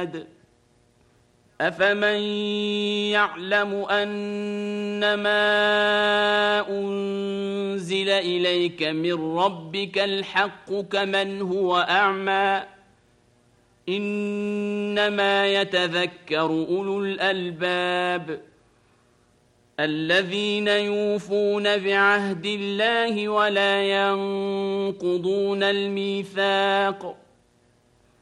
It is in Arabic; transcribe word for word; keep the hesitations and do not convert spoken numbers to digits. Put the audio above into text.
العباد أفمن يعلم أنما أنزل إليك من ربك الحق كمن هو أعمى إنما يتذكر أولو الألباب الذين يوفون بعهد الله ولا ينقضون الميثاق